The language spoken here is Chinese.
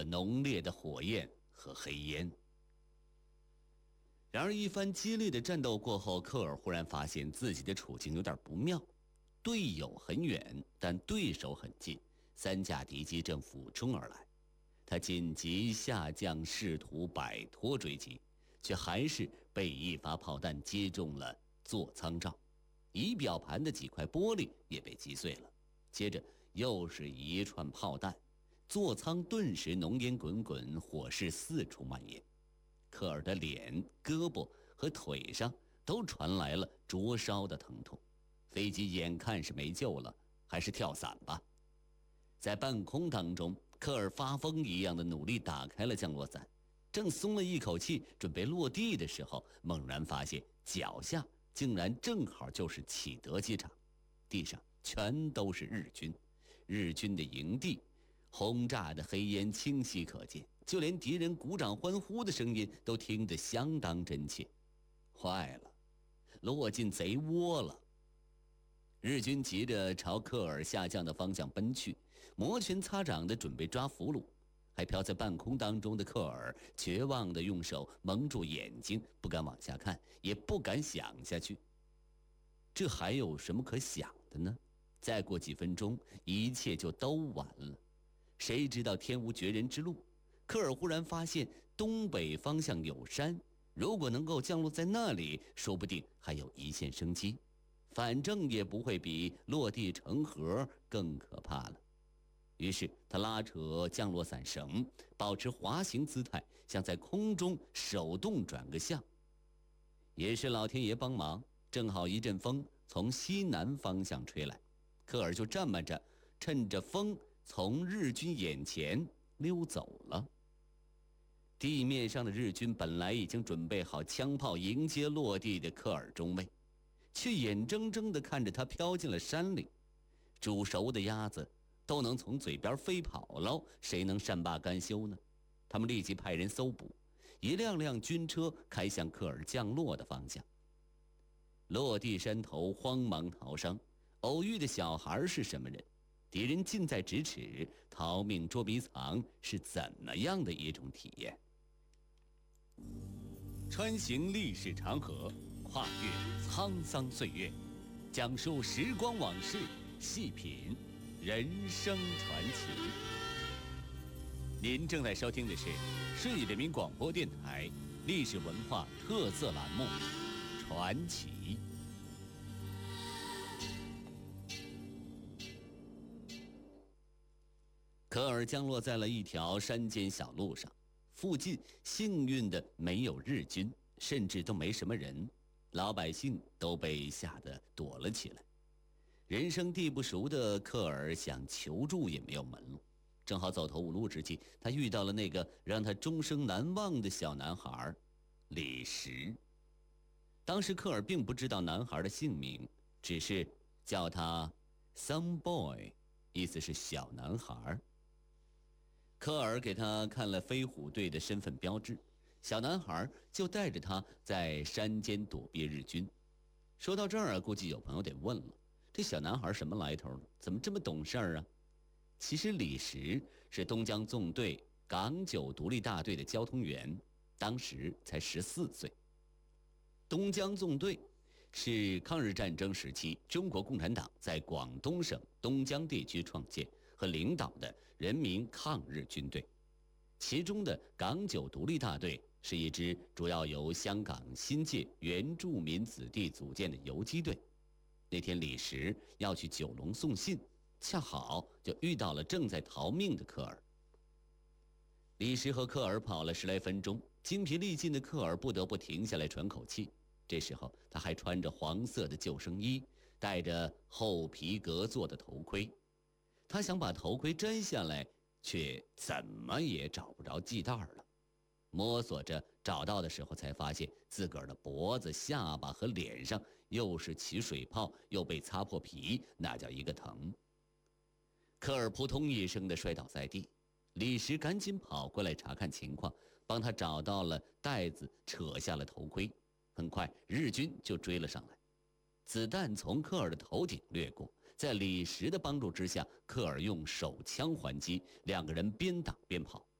了浓烈的火焰和黑烟。然而一番激烈的战斗过后，科尔忽然发现自己的处境有点不妙，队友很远，但对手很近，3架敌机正俯冲而来。他紧急下降，试图摆脱追击，却还是被一发炮弹击中了座舱罩，仪表盘的几块玻璃也被击碎了。接着又是一串炮弹，座舱顿时浓烟滚滚，火势四处蔓延。科尔的脸、胳膊和腿上都传来了灼烧的疼痛，飞机眼看是没救了，还是跳伞吧。在半空当中，科尔发疯一样的努力打开了降落伞，正松了一口气准备落地的时候，猛然发现脚下竟然正好就是启德机场，地上全都是日军的营地，轰炸的黑烟清晰可见，就连敌人鼓掌欢呼的声音都听得相当真切。坏了，落进贼窝了！日军急着朝科尔下降的方向奔去，摩拳擦掌地准备抓俘虏。还飘在半空当中的科尔绝望地用手蒙住眼睛，不敢往下看，也不敢想下去。这还有什么可想的呢？再过几分钟，一切就都完了。谁知道天无绝人之路，科尔忽然发现东北方向有山，如果能够降落在那里，说不定还有一线生机，反正也不会比落地成盒更可怕了。于是他拉扯降落伞绳，保持滑行姿态，想在空中手动转个向。也是老天爷帮忙，正好一阵风从西南方向吹来，科尔就这么着趁着风从日军眼前溜走了。地面上的日军本来已经准备好枪炮迎接落地的科尔中尉，却眼睁睁地看着他飘进了山里。煮熟的鸭子都能从嘴边飞跑了，谁能善罢甘休呢？他们立即派人搜捕，一辆辆军车开向科尔降落的方向。落地山头慌忙逃生，偶遇的小孩是什么人？敌人近在咫尺，逃命捉迷藏是怎么样的一种体验？穿行历史长河，跨越沧桑岁月，讲述时光往事，细品人生传奇。您正在收听的是顺义人民广播电台历史文化特色栏目《传奇》。科尔降落在了一条山间小路上，附近幸运的没有日军，甚至都没什么人，老百姓都被吓得躲了起来。人生地不熟的科尔想求助也没有门路，正好走投无路之际，他遇到了那个让他终生难忘的小男孩李石。当时科尔并不知道男孩的姓名，只是叫他 Some Boy， 意思是小男孩。科尔给他看了飞虎队的身份标志，小男孩就带着他在山间躲避日军。说到这儿，估计有朋友得问了，这小男孩什么来头呢？怎么这么懂事啊？其实李石是东江纵队港九独立大队的交通员，当时才14岁。东江纵队是抗日战争时期中国共产党在广东省东江地区创建和领导的人民抗日军队，其中的港九独立大队是一支主要由香港新界原住民子弟组建的游击队。那天李石要去九龙送信，恰好就遇到了正在逃命的科尔。李石和科尔跑了10来分钟，精疲力尽的科尔不得不停下来喘口气。这时候他还穿着黄色的救生衣，戴着厚皮革做的头盔。他想把头盔摘下来，却怎么也找不着系带了。摸索着找到的时候，才发现自个儿的脖子、下巴和脸上又是起水泡，又被擦破皮，那叫一个疼。科尔扑通一声地摔倒在地，李石赶紧跑过来查看情况，帮他找到了带子，扯下了头盔。很快日军就追了上来，子弹从科尔的头顶掠过，在李石的帮助之下，科尔用手枪还击，两个人边打边跑。